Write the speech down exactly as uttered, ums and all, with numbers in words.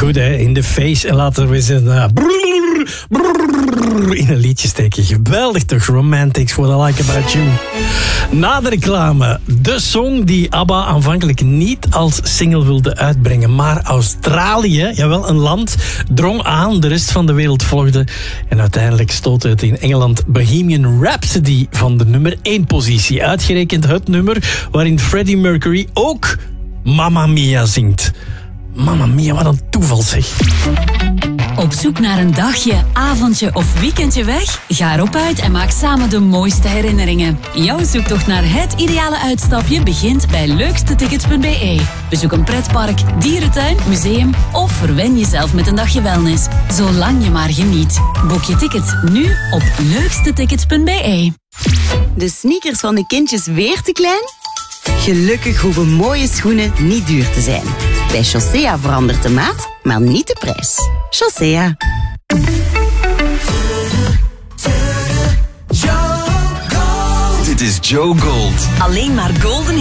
goed, hè? In de face. En laten we eens een... Uh, brrr, brrr, in een liedje steken. Geweldig toch? Romantics, What I Like About You. Na de reclame. De song die ABBA aanvankelijk niet als single wilde uitbrengen. Maar Australië, jawel, een land, drong aan. De rest van de wereld volgde. En uiteindelijk stootte het in Engeland Bohemian Rhapsody van de nummer één positie. Uitgerekend het nummer waarin Freddie Mercury ook Mamma Mia zingt. Mamma Mia, wat een toeval zeg. Op zoek naar een dagje, avondje of weekendje weg? Ga erop uit en maak samen de mooiste herinneringen. Jouw zoektocht naar het ideale uitstapje begint bij leukstetickets punt b e. Bezoek een pretpark, dierentuin, museum of verwen jezelf met een dagje wellness. Zolang je maar geniet. Boek je ticket nu op leukstetickets punt b e. De sneakers van de kindjes weer te klein? Gelukkig hoeven mooie schoenen niet duur te zijn. Bij Chaussea verandert de maat, maar niet de prijs. Chaussea. Dit is Joe Gold. Alleen maar golden